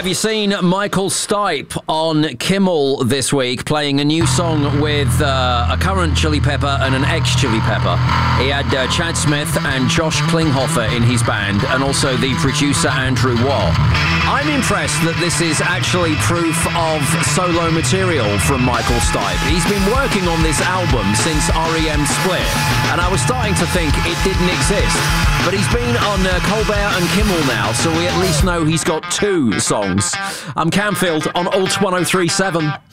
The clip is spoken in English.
Have you seen Michael Stipe on Kimmel this week playing a new song with a current Chili Pepper and an ex-Chili Pepper? He had Chad Smith and Josh Klinghoffer in his band, and also the producer Andrew Watt. I'm impressed that this is actually proof of solo material from Michael Stipe. He's been working on this album since REM Split, and I was starting to think it didn't exist. But he's been on Colbert and Kimmel now, so we at least know he's got two songs. I'm Camfield on Alt 1037.